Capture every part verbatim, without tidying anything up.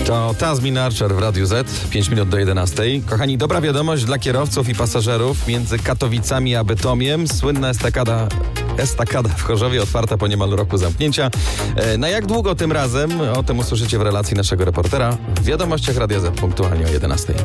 To Tasmin Archer w Radiu Z, pięć minut do jedenastej. Kochani, dobra wiadomość dla kierowców i pasażerów. Między Katowicami a Bytomiem słynna estakada, estakada w Chorzowie otwarta po niemal roku zamknięcia. E, na jak długo tym razem? O tym usłyszycie w relacji naszego reportera w wiadomościach Radia Z punktualnie o jedenastej.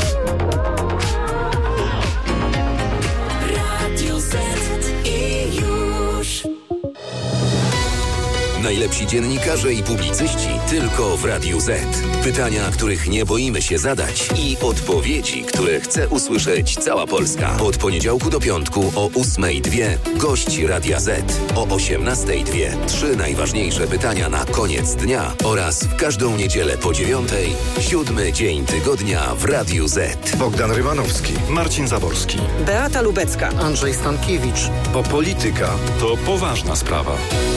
Najlepsi dziennikarze i publicyści tylko w Radiu Z. Pytania, których nie boimy się zadać i odpowiedzi, które chce usłyszeć cała Polska. Od poniedziałku do piątku o ósmej dwie gość Radia Z. O osiemnastej dwie trzy najważniejsze pytania na koniec dnia oraz w każdą niedzielę po dziewiątej siódmy dzień tygodnia w Radiu Z. Bogdan Rymanowski, Marcin Zaborski, Beata Lubecka, Andrzej Stankiewicz. Bo polityka to poważna sprawa.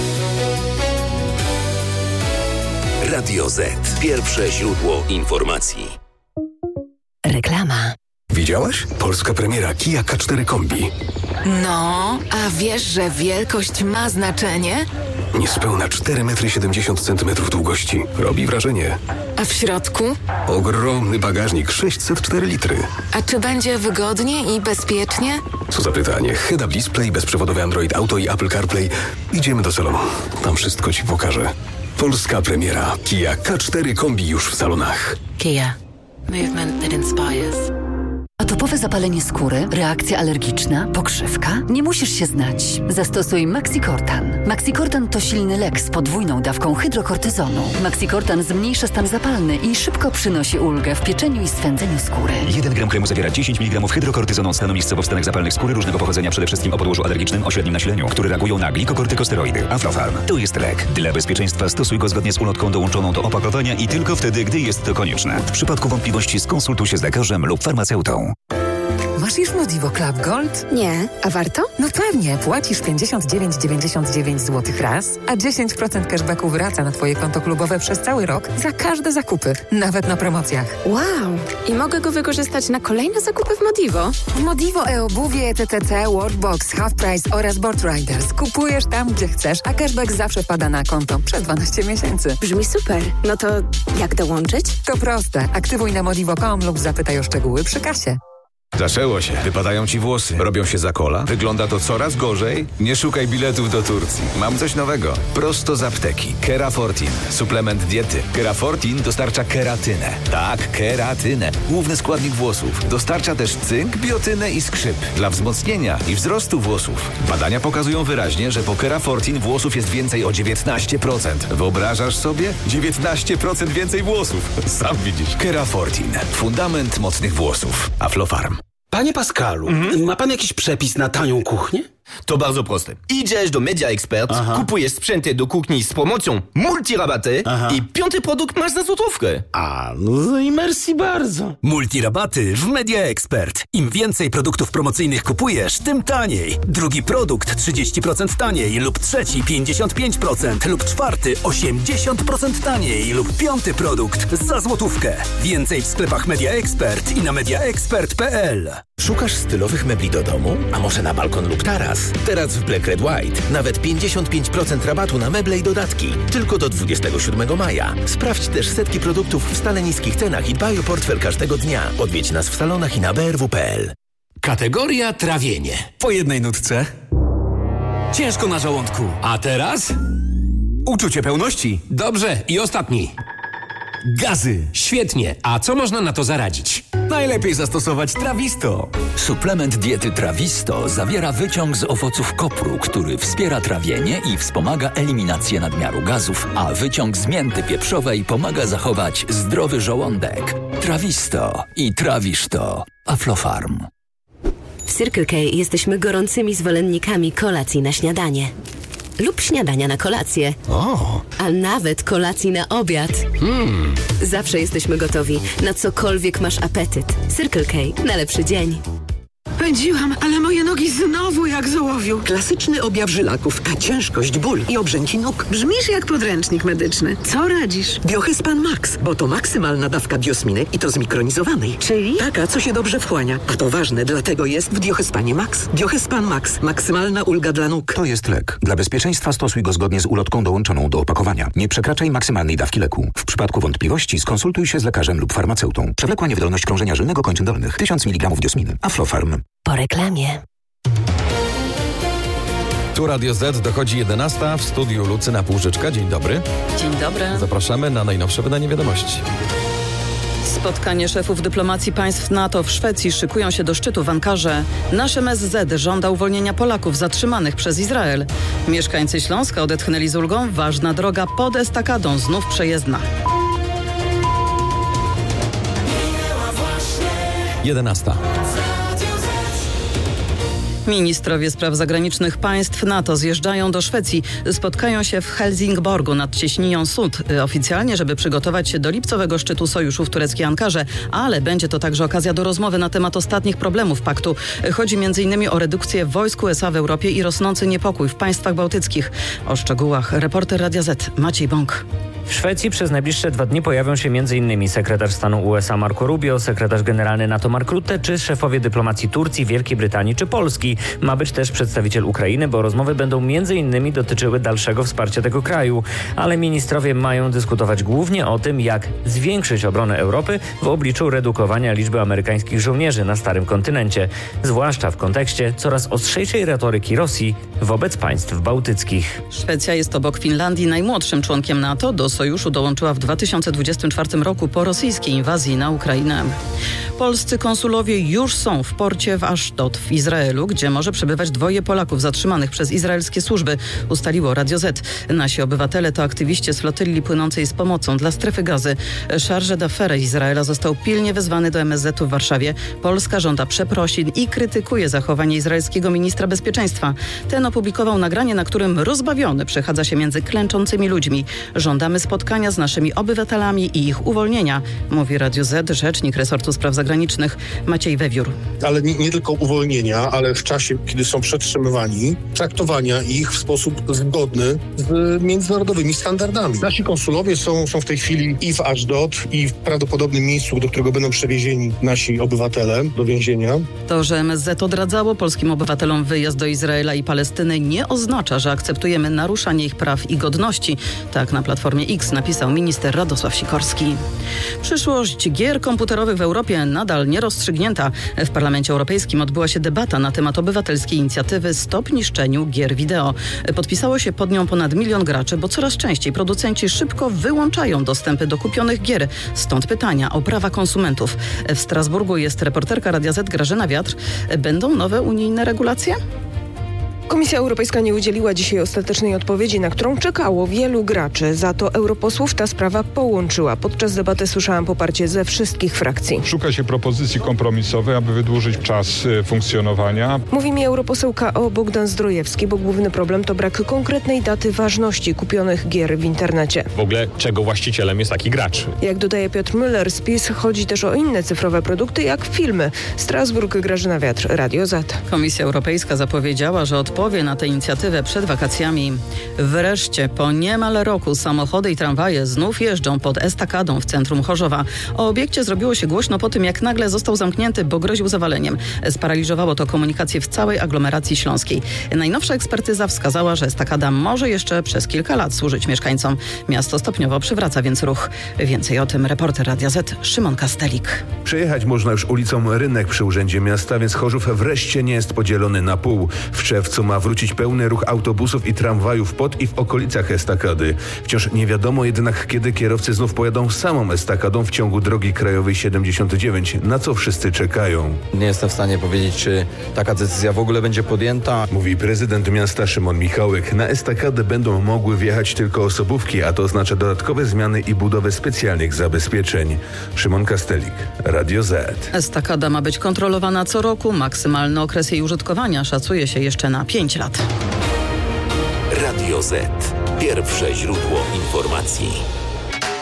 Radio Z. Pierwsze źródło informacji. Reklama. Widziałaś? Polska premiera Kia K cztery Kombi. No, a wiesz, że wielkość ma znaczenie? Niespełna cztery metry siedemdziesiąt centymetrów długości. Robi wrażenie. A w środku? Ogromny bagażnik, sześćset cztery litry. A czy będzie wygodnie i bezpiecznie? Co za pytanie. Head-up display, bezprzewodowy Android Auto i Apple CarPlay. Idziemy do salonu. Tam wszystko ci pokażę. Polska premiera Kia K cztery Kombi już w salonach. Kia. Movement that inspires. Atopowe zapalenie skóry, reakcja alergiczna, pokrzywka? Nie musisz się znać. Zastosuj Maxicortan. Maxicortan to silny lek z podwójną dawką hydrokortyzonu. Maxicortan zmniejsza stan zapalny i szybko przynosi ulgę w pieczeniu i swędzeniu skóry. jeden gram kremu zawiera dziesięć miligramów hydrokortyzonu stanu miejscowo wstanek zapalnych skóry różnego pochodzenia, przede wszystkim o podłożu alergicznym o średnim nasileniu, które reagują na glikokortykosteroidy. Aflofarm to jest lek. Dla bezpieczeństwa stosuj go zgodnie z ulotką dołączoną do opakowania i tylko wtedy, gdy jest to konieczne. W przypadku wątpliwości skonsultuj się z lekarzem lub farmaceutą. Masz już Modivo Club Gold? Nie, a warto? No pewnie, płacisz pięćdziesiąt dziewięć dziewięćdziesiąt dziewięć złotych raz, a dziesięć procent cashbacku wraca na twoje konto klubowe przez cały rok za każde zakupy, nawet na promocjach. Wow! I mogę go wykorzystać na kolejne zakupy w Modivo? W Modivo e-obuwie, T T C, Workbox, Half Price oraz Board Riders. Kupujesz tam, gdzie chcesz, a cashback zawsze wpada na konto przez dwanaście miesięcy. Brzmi super. No to jak dołączyć? To proste. Aktywuj na modivo kropka com lub zapytaj o szczegóły przy kasie. Zaczęło się. Wypadają ci włosy. Robią się za kola. Wygląda to coraz gorzej. Nie szukaj biletów do Turcji. Mam coś nowego. Prosto z apteki. Kerafortin. Suplement diety. Kerafortin dostarcza keratynę. Tak, keratynę. Główny składnik włosów. Dostarcza też cynk, biotynę i skrzyp. Dla wzmocnienia i wzrostu włosów. Badania pokazują wyraźnie, że po Kerafortin włosów jest więcej o dziewiętnaście procent. Wyobrażasz sobie? dziewiętnaście procent więcej włosów. Sam widzisz. Kerafortin. Fundament mocnych włosów. Aflofarm. Panie Pascalu, mhm. ma pan jakiś przepis na tanią kuchnię? To bardzo proste. Idziesz do Media Expert, Aha. kupujesz sprzęty do kuchni z promocją multirabaty Aha. i piąty produkt masz za złotówkę. A, no i merci bardzo. Multirabaty w Media Expert. Im więcej produktów promocyjnych kupujesz, tym taniej. Drugi produkt trzydzieści procent taniej lub trzeci pięćdziesiąt pięć procent lub czwarty osiemdziesiąt procent taniej lub piąty produkt za złotówkę. Więcej w sklepach Media Expert i na mediaexpert kropka p l. Szukasz stylowych mebli do domu? A może na balkon lub taras? Teraz w Black Red White nawet pięćdziesiąt pięć procent rabatu na meble i dodatki. Tylko do dwudziestego siódmego maja. Sprawdź też setki produktów w stale niskich cenach i dbaj o portfel każdego dnia. Odwiedź nas w salonach i na b r w kropka p l. Kategoria trawienie. Po jednej nutce. Ciężko na żołądku. A teraz? Uczucie pełności. Dobrze. I ostatni. Gazy. Świetnie. A co można na to zaradzić? Najlepiej zastosować Trawisto. Suplement diety Trawisto zawiera wyciąg z owoców kopru, który wspiera trawienie i wspomaga eliminację nadmiaru gazów, a wyciąg z mięty pieprzowej pomaga zachować zdrowy żołądek. Trawisto i trawisz to. Aflofarm. W Circle K jesteśmy gorącymi zwolennikami kolacji na śniadanie. Lub śniadania na kolację. O. A nawet kolacji na obiad. Hmm. Zawsze jesteśmy gotowi, na cokolwiek masz apetyt. Circle K na lepszy dzień. Pędziłam, ale moje nogi znowu jak z ołowiu. Klasyczny objaw żylaków, ciężkość, ból i obrzęki nóg. Brzmisz jak podręcznik medyczny. Co radzisz? Biohyspan Max, bo to maksymalna dawka biosminy i to zmikronizowanej. Czyli? Taka, co się dobrze wchłania. A to ważne, dlatego jest w Biohyspanie Max. Biohyspan Max. Maksymalna ulga dla nóg. To jest lek. Dla bezpieczeństwa stosuj go zgodnie z ulotką dołączoną do opakowania. Nie przekraczaj maksymalnej dawki leku. W przypadku wątpliwości skonsultuj się z lekarzem lub farmaceutą. Przewlekła niewydolność krążenia żylnego kończyn dolnych. tysiąc miligramów diosminy. Aflofarm. Po reklamie. Tu Radio Z, dochodzi jedenasta, w studiu Lucyna Półżyczka. Dzień dobry. Dzień dobry. Zapraszamy na najnowsze wydanie wiadomości. Spotkanie szefów dyplomacji państw NATO w Szwecji szykują się do szczytu w Ankarze. Nasz M S Z żąda uwolnienia Polaków zatrzymanych przez Izrael. Mieszkańcy Śląska odetchnęli z ulgą. Ważna droga pod estakadą znów przejezdna. jedenasta. Ministrowie spraw zagranicznych państw NATO zjeżdżają do Szwecji. Spotkają się w Helsingborgu nad cieśniną Sud. Oficjalnie, żeby przygotować się do lipcowego szczytu sojuszu w tureckiej Ankarze, ale będzie to także okazja do rozmowy na temat ostatnich problemów paktu. Chodzi między innymi o redukcję wojsk U S A w Europie i rosnący niepokój w państwach bałtyckich. O szczegółach reporter Radia Z Maciej Bąk. W Szwecji przez najbliższe dwa dni pojawią się m.in. sekretarz stanu U S A Marco Rubio, sekretarz generalny NATO Mark Rutte czy szefowie dyplomacji Turcji, Wielkiej Brytanii czy Polski. Ma być też przedstawiciel Ukrainy, bo rozmowy będą m.in. dotyczyły dalszego wsparcia tego kraju. Ale ministrowie mają dyskutować głównie o tym, jak zwiększyć obronę Europy w obliczu redukowania liczby amerykańskich żołnierzy na starym kontynencie. Zwłaszcza w kontekście coraz ostrzejszej retoryki Rosji wobec państw bałtyckich. Szwecja jest obok Finlandii najmłodszym członkiem NATO. Do sojuszu dołączyła w dwa tysiące dwudziestym czwartym roku po rosyjskiej inwazji na Ukrainę. Polscy konsulowie już są w porcie w Ashdod w Izraelu, gdzie może przebywać dwoje Polaków zatrzymanych przez izraelskie służby, ustaliło Radio Z. Nasi obywatele to aktywiści z flotylli płynącej z pomocą dla strefy Gazy. Chargé d'affaires Izraela został pilnie wezwany do M S Z-u w Warszawie. Polska żąda przeprosin i krytykuje zachowanie izraelskiego ministra bezpieczeństwa. Ten opublikował nagranie, na którym rozbawiony przechadza się między klęczącymi ludźmi. Żądamy spotkania z naszymi obywatelami i ich uwolnienia, mówi Radio Z rzecznik resortu spraw zagranicznych Maciej Wewiór. Ale nie, nie tylko uwolnienia, ale w czasie, kiedy są przetrzymywani, traktowania ich w sposób zgodny z międzynarodowymi standardami. Nasi konsulowie są, są w tej chwili i w Ashdod, i w prawdopodobnym miejscu, do którego będą przewiezieni nasi obywatele do więzienia. To, że M S Z odradzało polskim obywatelom wyjazd do Izraela i Palestyny, nie oznacza, że akceptujemy naruszanie ich praw i godności. Tak na Platformie X napisał minister Radosław Sikorski. Przyszłość gier komputerowych w Europie nadal nierozstrzygnięta. W Parlamencie Europejskim odbyła się debata na temat obywatelskiej inicjatywy Stop niszczeniu gier wideo. Podpisało się pod nią ponad milion graczy, bo coraz częściej producenci szybko wyłączają dostępy do kupionych gier. Stąd pytania o prawa konsumentów. W Strasburgu jest reporterka Radia Z Grażyna Wiatr. Będą nowe unijne regulacje? Komisja Europejska nie udzieliła dzisiaj ostatecznej odpowiedzi, na którą czekało wielu graczy. Za to europosłów ta sprawa połączyła. Podczas debaty słyszałam poparcie ze wszystkich frakcji. Szuka się propozycji kompromisowej, aby wydłużyć czas funkcjonowania. Mówi mi europoseł K O Bogdan Zdrojewski, bo główny problem to brak konkretnej daty ważności kupionych gier w internecie. W ogóle czego właścicielem jest taki gracz? Jak dodaje Piotr Müller z PiS, chodzi też o inne cyfrowe produkty, jak filmy. Strasburg, Grażyna Wiatr, Radio Z. Komisja Europejska zapowiedziała, że odpowie na tę inicjatywę przed wakacjami. Wreszcie po niemal roku samochody i tramwaje znów jeżdżą pod estakadą w centrum Chorzowa. O obiekcie zrobiło się głośno po tym, jak nagle został zamknięty, bo groził zawaleniem. Sparaliżowało to komunikację w całej aglomeracji śląskiej. Najnowsza ekspertyza wskazała, że estakada może jeszcze przez kilka lat służyć mieszkańcom. Miasto stopniowo przywraca więc ruch. Więcej o tym reporter Radia Z Szymon Kastelik. Przejechać można już ulicą Rynek przy Urzędzie Miasta, więc Chorzów wreszcie nie jest podzielony na pół. W czerwcu ma wrócić pełny ruch autobusów i tramwajów pod i w okolicach estakady. Wciąż nie wiadomo jednak, kiedy kierowcy znów pojadą samą estakadą w ciągu drogi krajowej siedemdziesiąt dziewięć, na co wszyscy czekają. Nie jestem w stanie powiedzieć, czy taka decyzja w ogóle będzie podjęta. Mówi prezydent miasta Szymon Michałek. Na estakadę będą mogły wjechać tylko osobówki, a to oznacza dodatkowe zmiany i budowę specjalnych zabezpieczeń. Szymon Kastelik, Radio Z. Estakada ma być kontrolowana co roku. Maksymalny okres jej użytkowania szacuje się jeszcze na pięć lat. Radio Z. Pierwsze źródło informacji.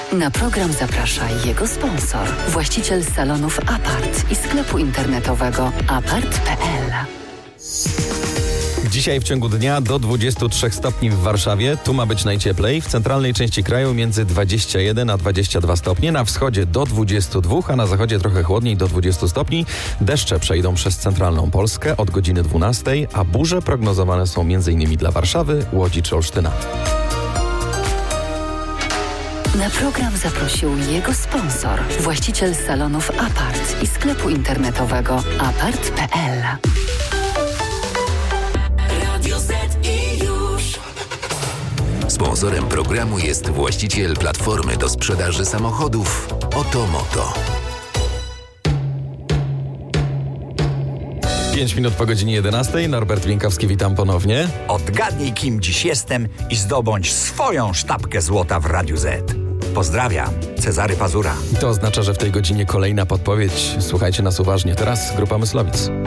Na program zaprasza jego sponsor, właściciel salonów Apart i sklepu internetowego apart kropka pe el. Dzisiaj w ciągu dnia do dwudziestu trzech stopni w Warszawie. Tu ma być najcieplej. W centralnej części kraju między dwadzieścia jeden a dwadzieścia dwa stopnie. Na wschodzie do dwudziestu dwóch, a na zachodzie trochę chłodniej do dwudziestu stopni. Deszcze przejdą przez centralną Polskę od godziny dwunastej, a burze prognozowane są m.in. dla Warszawy, Łodzi czy Olsztyna. Na program zaprosił jego sponsor, właściciel salonów Apart i sklepu internetowego apart kropka pe el. Sponsorem programu jest właściciel platformy do sprzedaży samochodów Otomoto. pięć minut po godzinie jedenastej. Norbert Bieńkowski, witam ponownie. Odgadnij, kim dziś jestem i zdobądź swoją sztabkę złota w Radiu Z. Pozdrawiam, Cezary Pazura. To oznacza, że w tej godzinie kolejna podpowiedź. Słuchajcie nas uważnie. Teraz grupa Myslowic.